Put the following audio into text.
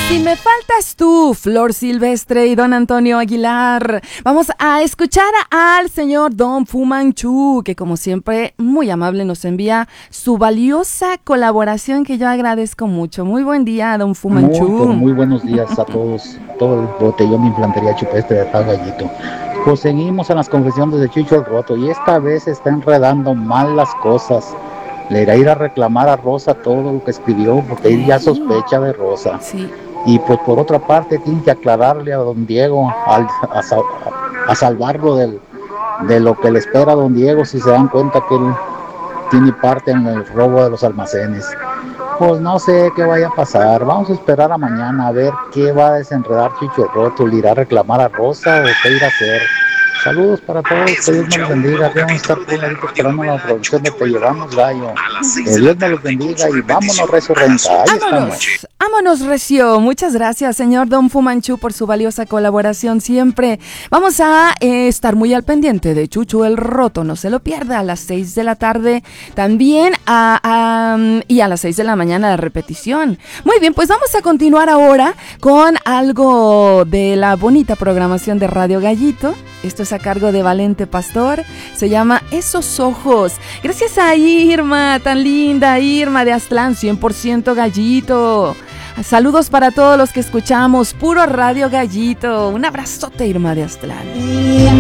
Si me faltas tú, Flor Silvestre y don Antonio Aguilar. Vamos a escuchar al señor Don Fu Manchu, que como siempre, muy amable, nos envía su valiosa colaboración que yo agradezco mucho. Muy buen día, Don Fu Manchu. Muy buenos días a todos, todo el botellón de infantería chupestre de acá, Gallito. Pues seguimos en las confesiones de Chucho el Roto y esta vez está enredando mal las cosas. Le irá a ir a reclamar a Rosa todo lo que escribió, porque él ya sospecha de Rosa. Sí. Y pues por otra parte tiene que aclararle a don Diego, a salvarlo de lo que le espera a don Diego si se dan cuenta que él tiene parte en el robo de los almacenes. Pues no sé qué vaya a pasar, vamos a esperar a mañana a ver qué va a desenredar Chicho Roto. ¿Le irá a reclamar a Rosa o qué irá a hacer? Saludos para todos, que Dios me los bendiga. Vamos a estar por ahí esperando la producción de Te Llevamos Gallo. Que Dios me los bendiga y vámonos, Recio Renta. Ahí estamos. Vámonos, Recio. Muchas gracias, señor Don Fu Manchu, por su valiosa colaboración siempre. Vamos a estar muy al pendiente de Chucho el Roto. No se lo pierda, a las 6 de la tarde también y a las 6 de la mañana la repetición. Muy bien, pues vamos a continuar ahora con algo de la bonita programación de Radio Gallito. Esto es a cargo de Valente Pastor. Se llama Esos Ojos. Gracias a Irma, tan linda, Irma de Aztlán, 100% Gallito. Saludos para todos los que escuchamos puro Radio Gallito. Un abrazote, Irma de Aztlán.